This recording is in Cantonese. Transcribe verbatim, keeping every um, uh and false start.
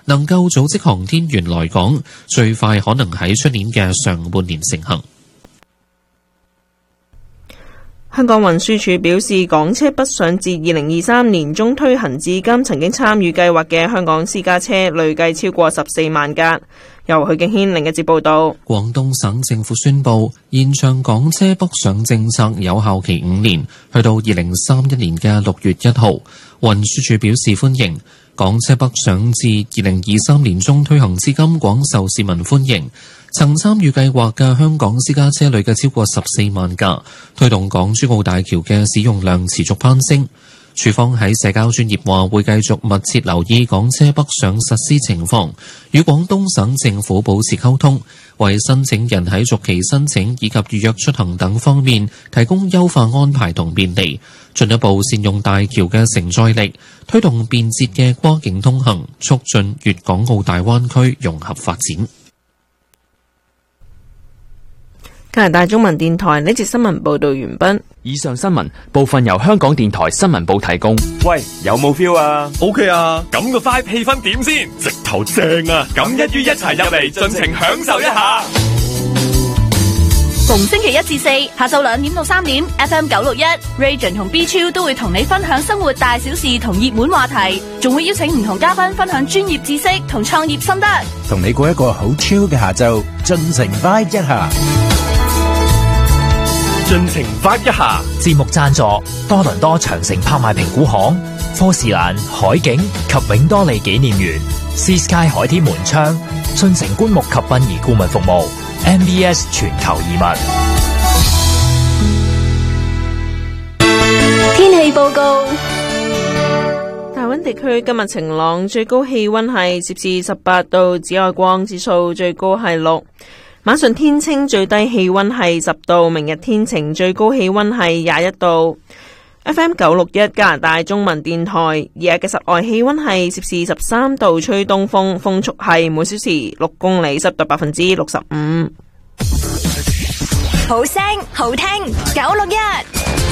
能夠組織航天員來港，最快可能喺出年嘅上半年成行。 香港運輸署表示，港車北上自二零二三年中推行至今，曾經參與計劃嘅香港私家車累計超過十四萬架。由許敬軒另一節報道。 廣東省政府宣布延長港車北上政策有效期五年，去到二零三一年嘅六月一號。運輸署表示歡迎。港車北上自二零二三年中推行至今，廣受市民歡迎。曾參與計劃嘅香港私家車累計超過十四萬架，推動港珠澳大橋嘅使用量持續攀升。署方喺社交專頁話會繼續密切留意港車北上實施情況，與廣東省政府保持溝通，為申請人喺續期申請以及預約出行等方面提供優化安排同便利，進一步善用大橋嘅承載力，推動便捷嘅跨境通行，促進粵港澳大灣區融合發展。 加拿大中文電台呢節新聞報道完畢。 以上新聞部分由香港電台新聞部提供。 喂，有冇 feel 啊 ？OK 啊，咁個 vibe 氣氛點先？直頭正啊！咁一於一齊入嚟，盡情享受一下。 逢星期一至四下晝兩點到三點 ，F M 九六一 Region 同 B 超都會同你分享生活大小事同熱門話題，仲會邀請唔同嘉賓分享專業知識同創業心得， 同你過一個好 chill 嘅下晝，盡情 vibe 一下。 盡情 vibe 一下。 節目贊助多倫多長城拍賣評估行、科士蘭海景及永多利紀念園、Sea Sky 海天門窗、信誠棺木及殯儀顧問服務、M B S 全球移民。 天氣報告。 大灣地區今日晴朗，最高氣溫係攝氏十八度，紫外光指數最高係六。晚上天清，最低氣溫係十度。明日天晴，最高氣溫係廿一度。F M 九六一加拿大中文電台，而日嘅室外氣溫係攝氏十三度，吹東風，風速係每小時六公里，濕度百分之六十五。 好聲好聽，九六一。